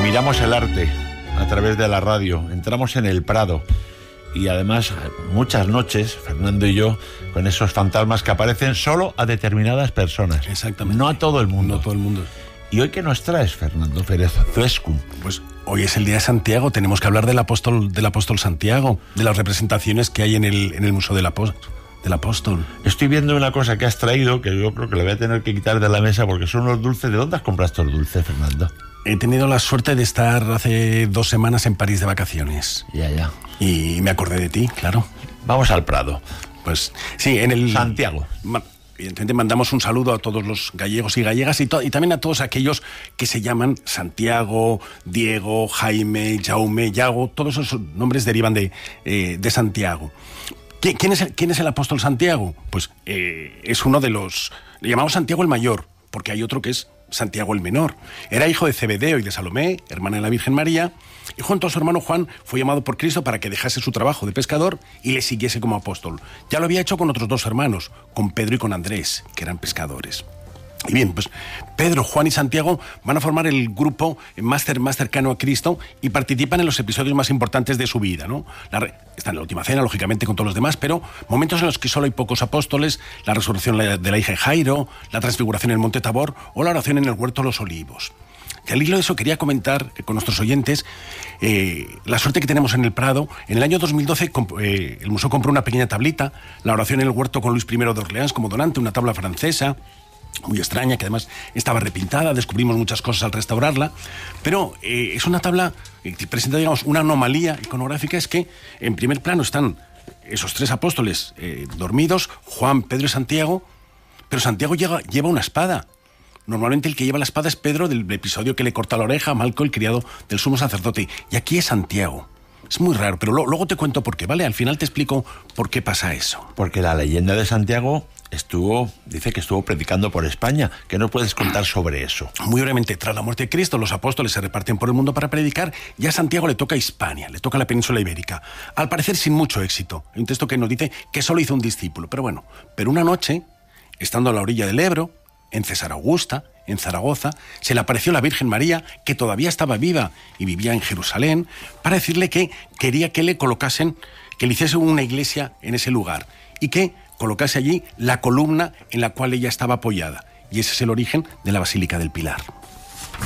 miramos el arte a través de la radio, entramos en el Prado y además muchas noches, Fernando y yo, con esos fantasmas que aparecen solo a determinadas personas. Exactamente. No a todo el mundo. No a todo el mundo. ¿Y hoy qué nos traes, Fernando Pérez Zuescu? Pues hoy es el día de Santiago, tenemos que hablar del apóstol Santiago, de las representaciones que hay en el Museo del Apóstol. Estoy viendo una cosa que has traído que yo creo que le voy a tener que quitar de la mesa porque son unos dulces. ¿De dónde has comprado estos dulces, Fernando? He tenido la suerte de estar hace 2 semanas en París de vacaciones. Ya. Y me acordé de ti, claro. Vamos al Prado. Pues sí, en el... Santiago. Evidentemente mandamos un saludo a todos los gallegos y gallegas y también a todos aquellos que se llaman Santiago, Diego, Jaime, Jaume, Yago. Todos esos nombres derivan de Santiago. ¿Quién es el apóstol Santiago? Pues es uno de los... Le llamamos Santiago el Mayor, porque hay otro que es Santiago el Menor. Era hijo de Zebedeo y de Salomé, hermana de la Virgen María, y junto a su hermano Juan fue llamado por Cristo para que dejase su trabajo de pescador y le siguiese como apóstol. Ya lo había hecho con otros 2 hermanos, con Pedro y con Andrés, que eran pescadores. Y bien, pues Pedro, Juan y Santiago van a formar el grupo más cercano a Cristo y participan en los episodios más importantes de su vida, ¿no? Están en la última cena, lógicamente, con todos los demás, pero momentos en los que solo hay pocos apóstoles, la resurrección de la hija de Jairo, la transfiguración en el Monte Tabor o la oración en el Huerto de los Olivos. Y al hilo de eso quería comentar con nuestros oyentes la suerte que tenemos en el Prado. En el año 2012 el museo compró una pequeña tablita, la oración en el huerto con Luis I de Orleans como donante, una tabla francesa muy extraña, que además estaba repintada, descubrimos muchas cosas al restaurarla, pero es una tabla que presenta, digamos, una anomalía iconográfica, es que en primer plano están esos 3 apóstoles dormidos, Juan, Pedro y Santiago, pero Santiago lleva una espada. Normalmente el que lleva la espada es Pedro, del episodio que le corta la oreja a Malco, el criado del sumo sacerdote, y aquí es Santiago. Es muy raro, pero luego te cuento por qué, ¿vale? Al final te explico por qué pasa eso. Porque la leyenda de Santiago dice que estuvo predicando por España. ¿Qué nos puedes contar sobre eso? Muy brevemente, tras la muerte de Cristo, los apóstoles se reparten por el mundo para predicar y a Santiago le toca Hispania, le toca la península ibérica. Al parecer sin mucho éxito. Hay un texto que nos dice que solo hizo un discípulo, pero una noche, estando a la orilla del Ebro, en César Augusta, en Zaragoza, se le apareció la Virgen María, que todavía estaba viva y vivía en Jerusalén, para decirle que quería que le hiciese una iglesia en ese lugar y que colocase allí la columna en la cual ella estaba apoyada. Y ese es el origen de la Basílica del Pilar.